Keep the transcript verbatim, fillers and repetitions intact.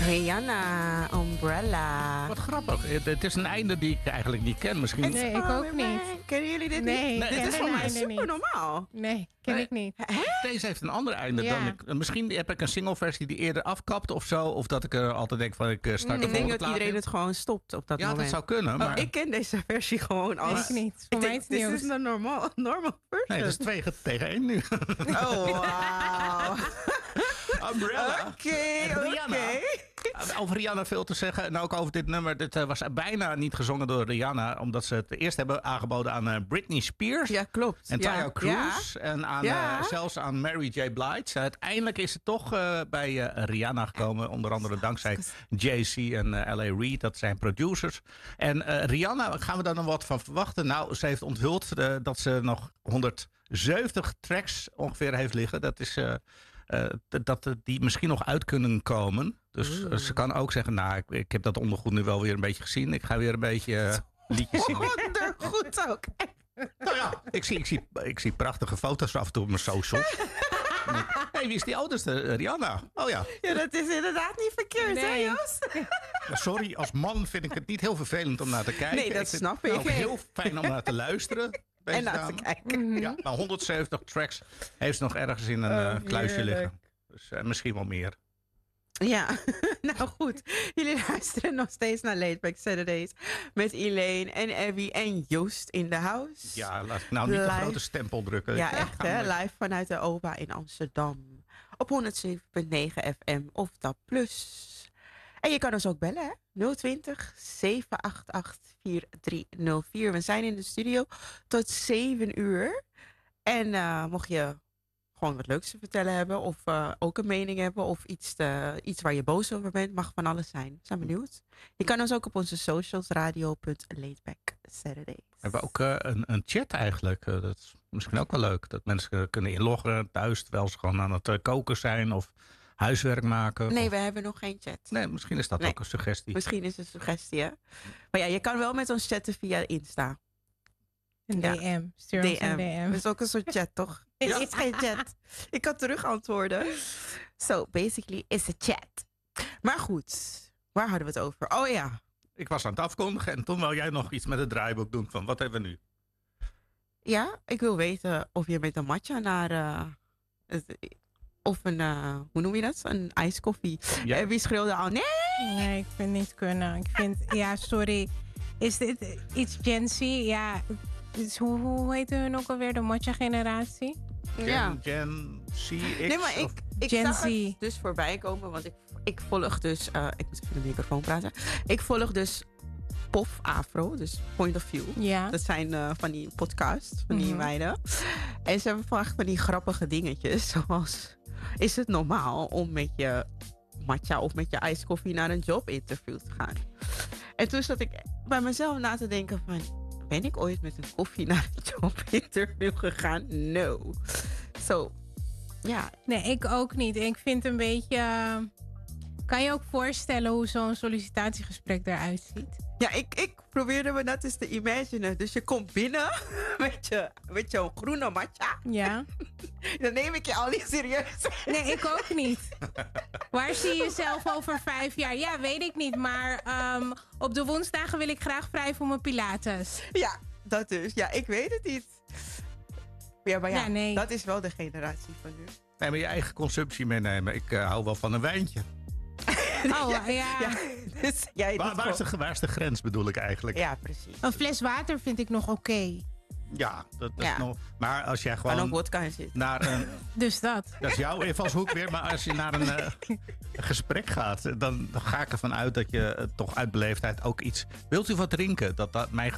Rihanna, Umbrella. Wat grappig. Het, het is een einde die ik eigenlijk niet ken. Misschien. Nee, ik ook niet. Kennen jullie dit Nee, niet? ik Dit ken is dit voor mij einde super niet. normaal. Nee, ken Nee. ik niet. Deze heeft een ander einde Ja. dan ik. Misschien heb ik een singleversie die eerder afkapt of zo. Of dat ik er altijd denk van ik eh, start de Ik denk volgende dat plaat iedereen in. het gewoon stopt op dat Ja, moment. dat zou kunnen. Oh, Maar ik ken deze versie gewoon als... Ik niet. Voor Ik mij denk, is het dit nieuws. is een normaal, normal version. nee, dat is twee ge- tegen één nu. Oh, wauw. Umbrella. Oké, En Rihanna. oké. Over Rihanna veel te zeggen. En ook over dit nummer. Dit eh, was bijna niet gezongen door Rihanna. Omdat ze het eerst hebben aangeboden aan eh, Britney Spears. Ja, klopt. En ja. Tayo Cruz. En aan, Ja. eh, zelfs aan Mary J. Blige. Uiteindelijk is het toch eh, bij eh, Rihanna gekomen. Onder andere dankzij Jay-Z en eh, L A. Reid. Dat zijn producers. En eh, Rihanna, gaan we daar nog wat van verwachten? Nou, ze heeft onthuld eh, dat ze nog honderdzeventig tracks ongeveer heeft liggen. Dat is... eh, Uh, d- dat uh, die misschien nog uit kunnen komen. Dus uh, ze kan ook zeggen, nou, ik, ik heb dat ondergoed nu wel weer een beetje gezien. Ik ga weer een beetje uh, liedjes zingen. Ondergoed ook. Nou ja, ik zie, ik, zie, ik zie prachtige foto's af en toe op mijn socials. Hé, hey, wie is die oudste? Uh, Rihanna. Oh ja. Ja, dat is inderdaad niet verkeerd, hè Nee. Joost? Sorry, als man vind ik het niet heel vervelend om naar te kijken. Nee, dat ik vind snap het ik. ook heel fijn om naar te luisteren. deze En naar te dame. kijken. Ja, maar honderdzeventig tracks heeft ze nog ergens in een uh, kluisje heerlijk. liggen. Dus uh, misschien wel meer. Ja, nou goed. Jullie luisteren nog steeds naar Late Back Saturdays. Met Elaine en Abby en Joost in de house. Ja, laat ik nou niet Live. de grote stempel drukken. Ja, Ik echt ga hè. maar- Live vanuit de O B A in Amsterdam. Op honderdzeven komma negen F M of D A B plus. En je kan ons ook bellen hè. nul twintig, zeven acht acht, vier drie nul vier. We zijn in de studio tot zeven uur. En uh, mocht je gewoon wat leuks te vertellen hebben. Of uh, ook een mening hebben. Of iets, te, iets waar je boos over bent. Mag van alles zijn. We zijn benieuwd. Je kan ons ook op onze socials. radio punt lateback saturdays. We hebben ook uh, een, een chat eigenlijk. Uh, dat is misschien ook wel leuk. Dat mensen uh, kunnen inloggen thuis. Terwijl ze gewoon aan het uh, koken zijn. Of huiswerk maken. Nee, of... we hebben nog geen chat. nee, misschien is dat Nee. ook een suggestie. Misschien is het een suggestie, hè? Maar ja, je kan wel met ons chatten via Insta. Een Ja. D M. Stuur ons een D M. Dat D M. is ook een soort chat, toch? Het Ja. is geen chat. Ik kan terug antwoorden. So, basically, is a chat. Maar goed, waar hadden we het over? Oh ja. Ik was aan het afkondigen en toen wou jij nog iets met het draaiboek doen. Van wat hebben we nu? Ja, ik wil weten of je met een matcha naar... Uh, het- of een, uh, hoe noem je dat? Een ijskoffie. Ja. En wie schreeuwde al, nee! Nee, ik vind het niet kunnen. Ik vind, ja, sorry. Is dit iets Gen Z? Ja, dus hoe, hoe heet hun ook alweer? De matcha-generatie? Gen, Ja. Gen Z, X? Nee, maar ik, of- ik Gen zag Z. het dus voorbij komen, want ik, ik volg dus... uh, ik moet even in de microfoon praten. Ik volg dus P O F Afro, dus Point of View. Ja. Dat zijn uh, van die podcasts, van die Mhm. meiden. En ze hebben vaak van die grappige dingetjes, zoals... Is het normaal om met je matcha of met je ijskoffie naar een jobinterview te gaan? En toen zat ik bij mezelf na te denken van... Ben ik ooit met een koffie naar een jobinterview gegaan? No. Zo, ja. Nee, ik ook niet. Ik vind een beetje... uh, kan je ook voorstellen hoe zo'n sollicitatiegesprek eruit ziet? Ja, ik, ik probeerde me dat eens te imaginen. Dus je komt binnen met je, met jouw groene matcha. Ja. Dan neem ik je al niet serieus. Nee, ik ook niet. Waar zie je jezelf over vijf jaar? Ja, weet ik niet. Maar um, op de woensdagen wil ik graag vrij voor mijn pilates. Ja, dat dus. Ja, ik weet het niet. Ja, maar ja, Ja, nee. dat is wel de generatie van nu. Nee, maar je eigen consumptie meenemen. Ik uh, hou wel van een wijntje. Oh, ja. Ja, dus jij Waar, doet waar, is gewoon- de, waar is de grens bedoel ik eigenlijk? Ja, precies. Een fles water vind ik nog oké. Ja, dat, dat Ja. is nog... Maar als jij Kan ook gewoon vodka in zitten. naar een... Dus dat. Dat is jouw invalshoek weer. Maar als je naar een uh, gesprek gaat... Dan, dan ga ik ervan uit dat je uh, toch uit beleefdheid ook iets... Wilt u wat drinken? Dat dat mijn